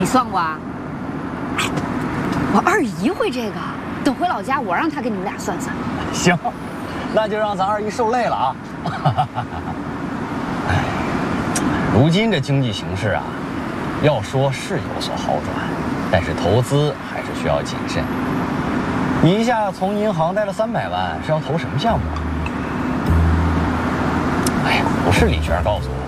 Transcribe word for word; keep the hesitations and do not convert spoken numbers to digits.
你算过啊？哎，我二姨会这个，等回老家我让她给你们俩算算。 行，那就让咱二姨受累了啊。哎，如今这经济形势啊，要说是有所好转，但是投资还是需要谨慎。你一下从银行贷了三百万，是要投什么项目啊？哎呀，不是李娟告诉我